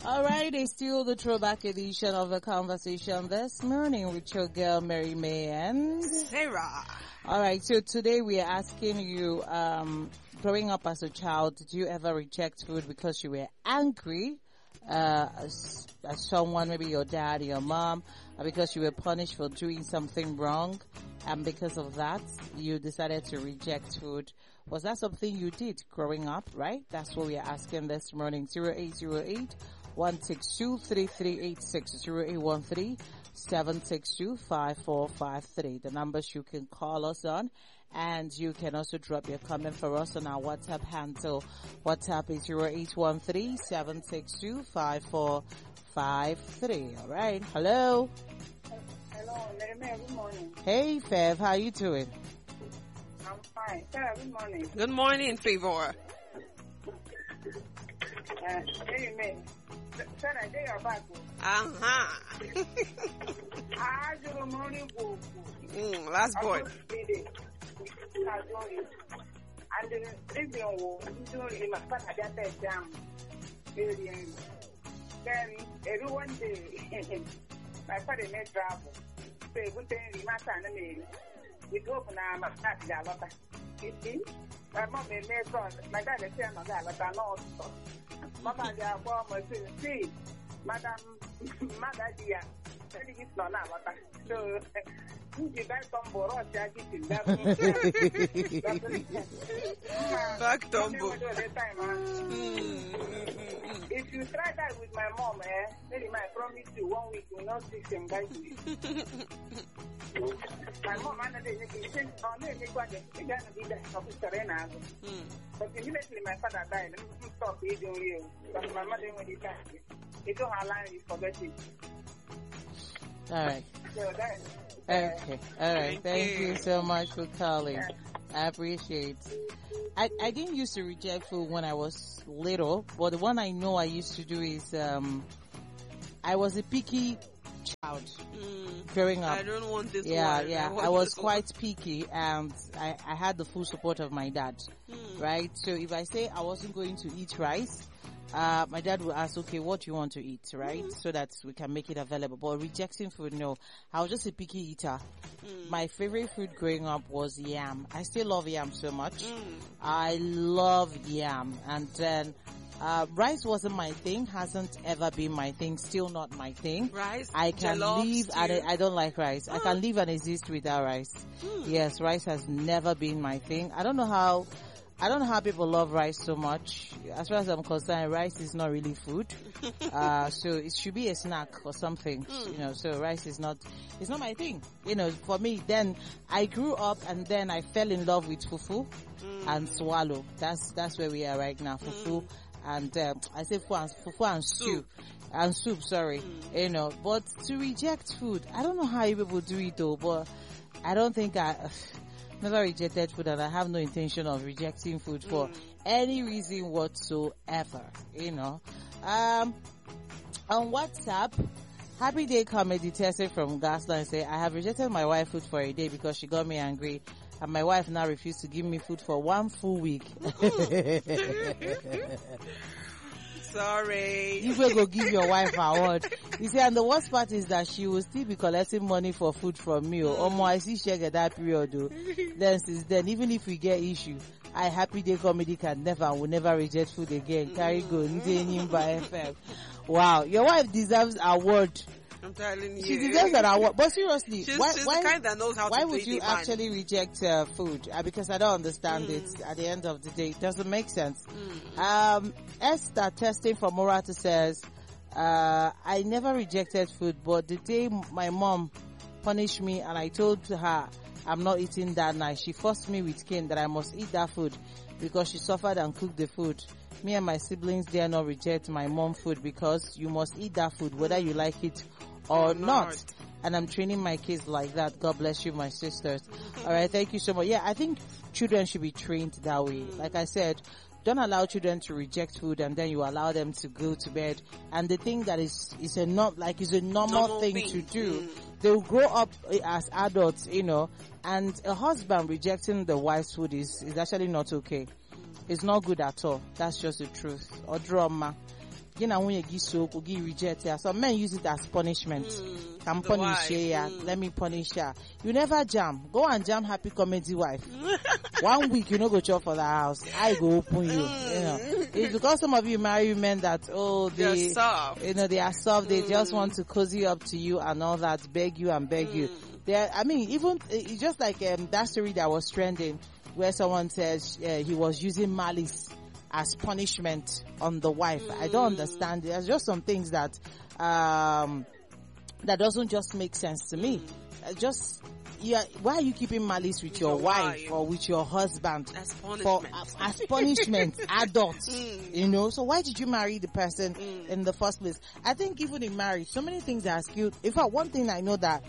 All right, it's still the throwback edition of the conversation this morning with your girl Mary May and Sarah. All right, so today we are asking you, growing up as a child, did you ever reject food because you were angry as someone, maybe your dad, your mom, or because you were punished for doing something wrong, and because of that, you decided to reject food? Was that something you did growing up, right? That's what we are asking this morning. 0808 162 3386 0813 762 5453. The numbers you can call us on, and you can also drop your comment for us on our WhatsApp handle. WhatsApp is 0813 762 5453. All right. Hello. Hello, Mary, good morning. Hey, Fev, how you doing? I'm fine. Sarah, good morning. Good morning, Favor. Mary, Sarah, I your back. Good morning. Last boy. And the reason doing my father just exam. Then everyone day, my father made travel. Say good thing, my son and me. We go for now, my father got a lot. My mom made son. My dad is saying, I got a lot. Mama, they are born my see, Madam, Mother, dear. It's not now, so you buy some boros, Back tumble. If you try that with my mom, maybe I promise you 1 week will not fix him by me. My mom, I'm going to be that officer. But immediately my father died, I didn't stop eating you. But my mother, when he died, he told her line is forgetting. All right. So that, Okay. All right. Thank you so much for calling. I appreciate. I didn't used to reject food when I was little, but the one I know I used to do is I was a picky child growing up. I don't want this Yeah, one. yeah. I was quite picky, and I had the full support of my dad. Right? So if I say I wasn't going to eat rice, my dad will ask, okay, what do you want to eat, right? So that we can make it available. But rejecting food, no. I was just a picky eater. My favorite food growing up was yam. I still love yam so much. I love yam. And then, rice wasn't my thing, hasn't ever been my thing, still not my thing. Rice? I can Jollof, live, and stew? I don't like rice. I can live and exist without rice. Yes, rice has never been my thing. I don't know how people love rice so much. As far as I'm concerned, rice is not really food. So it should be a snack or something, so rice is it's not my thing. For me, then I grew up and then I fell in love with fufu and swallow. That's where we are right now. Fufu and, I say fufu and stew. And soup, sorry. But to reject food, I don't know how you people do it though, but I don't think never rejected food, and I have no intention of rejecting food for any reason whatsoever. On WhatsApp, Happy Day Comedy tested from Gasland say, I have rejected my wife food for a day because she got me angry, and my wife now refused to give me food for 1 full week. Sorry. You will go give your wife a award. You see, and the worst part is that she will still be collecting money for food from me. I see she get that period though. Then since then, even if we get issue, Happy Day Comedy will never reject food again. Carry go, by FM. Wow, your wife deserves award. I'm telling you. She deserves an award. But seriously, she's why the kind that knows how to why play would you the man. actually reject food? Because I don't understand it. At the end of the day, it doesn't make sense. Esther testing for Morata says, I never rejected food, but the day my mom punished me and I told her I'm not eating that night, she forced me with cane that I must eat that food because she suffered and cooked the food. Me and my siblings dare not reject my mom food because you must eat that food whether you like it or not. And I'm training my kids like that. God bless you, my sisters. All right, thank you so much. Yeah, I think children should be trained that way. Like I said, don't allow children to reject food and then you allow them to go to bed. And the thing that is a normal thing to do. They will grow up as adults, and a husband rejecting the wife's food is actually not okay. It's not good at all. That's just the truth. Or drama. you know, when you give soap or give reject her. Some men use it as punishment. Can The punish wife. her, let me punish her. You never jam. Go and jam happy comedy wife. 1 week you no go chop for the house. I go open you. You know. It's because some of you marry men that They're they soft. you know they are soft, they just want to cozy up to you and all that, beg you and beg you. I mean, even it's just like that story that was trending where someone says he was using malice as punishment on the wife. I don't understand. There's just some things that that doesn't just make sense to me. Why are you keeping malice with your wife or with your husband? As punishment. As punishment, adults, you know. So why did you marry the person in the first place? I think even in marriage, so many things are skewed. In fact, one thing I know that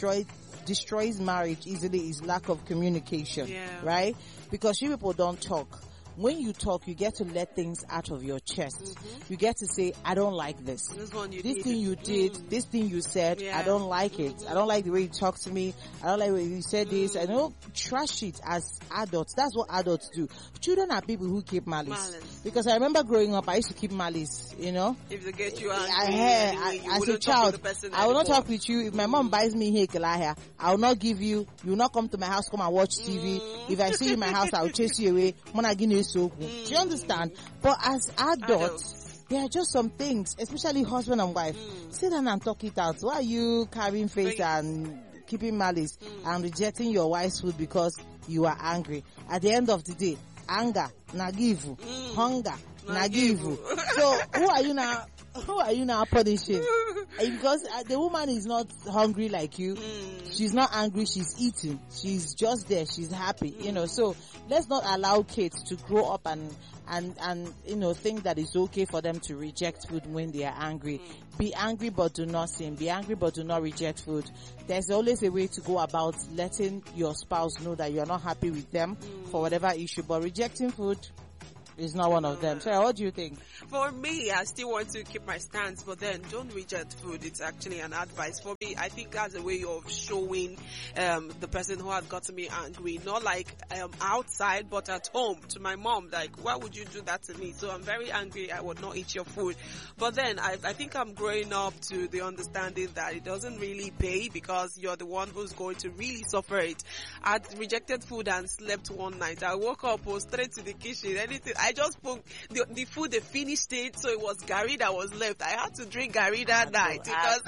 destroys marriage easily is lack of communication, right? Because you people don't talk. When you talk, you get to let things out of your chest. You get to say, I don't like this. This thing you did, this thing you said, I don't like it. I don't like the way you talk to me. I don't like the way you said this. I don't trash it as adults. That's what adults do. Children are people who keep malice. Because I remember growing up, I used to keep malice, you know. If they get you angry, as a child, I will not talk with you. If my mom buys me here, I will not give you. You will not come to my house, come and watch TV. If I see you in my house, I will chase you away. Do you understand? But as adults, there are just some things, especially husband and wife. Sit down and talk it out. Why are you carrying face and keeping malice and rejecting your wife's food because you are angry? At the end of the day, anger, nagivu, hunger, nagivu. So who are you now punishing? Because the woman is not hungry like you. She's not angry, she's eating. She's just there, she's happy, you know. So let's not allow kids to grow up and you know, think that it's okay for them to reject food when they are angry. Be angry but do not sin. Be angry but do not reject food. There's always a way to go about letting your spouse know that you're not happy with them for whatever issue, but rejecting food is not one of them. So what do you think? For me, I still want to keep my stance, but then don't reject food. It's actually an advice. For me, I think that's a way of showing the person who had gotten me angry, not like outside, but at home to my mom. Like, why would you do that to me? So I'm very angry. I would not eat your food. But then I think I'm growing up to the understanding that it doesn't really pay because you're the one who's going to really suffer it. I rejected food and slept one night. I woke up, was straight to the kitchen, anything. I just put the food, they finished it, so it was Gary that was left. I had to drink Gary that night because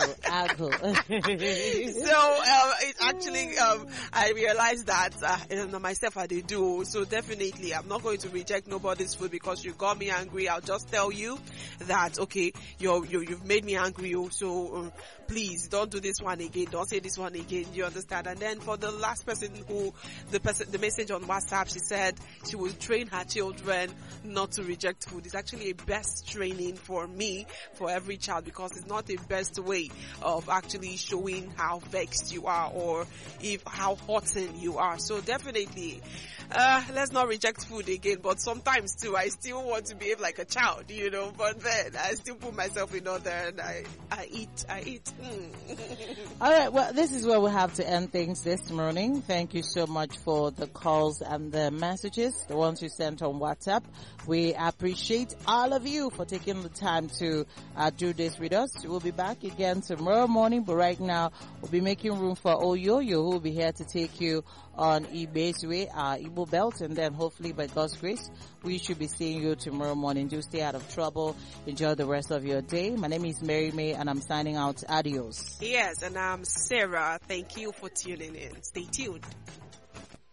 so it actually I realized that myself I did do. So definitely I'm not going to reject nobody's food because you got me angry. I'll just tell you that okay, you've made me angry, so please don't do this one again. Don't say this one again. You understand? And then for the last person the message on WhatsApp, she said she will train her children not to reject food. It's actually a best training for me, for every child, because it's not a best way of actually showing how vexed you are or how hurting you are. So definitely, let's not reject food again. But sometimes too, I still want to behave like a child, you know, but then I still put myself in order and I eat. All right, well, this is where we have to end things this morning. Thank you so much for the calls and the messages, the ones you sent on WhatsApp. We appreciate all of you for taking the time to do this with us. We'll be back again tomorrow morning, but right now we'll be making room for Oyoyo, who will be here to take you on Ibe's Way, Igbo Belt, and then hopefully by God's grace, we should be seeing you tomorrow morning. Do stay out of trouble. Enjoy the rest of your day. My name is Mary May, and I'm signing out. Adios. Yes, and I'm Sarah. Thank you for tuning in. Stay tuned.